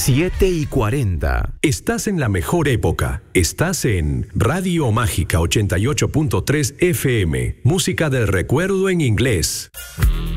7:40. Estás en la mejor época. Estás en Radio Mágica 88.3 FM. Música del recuerdo en inglés.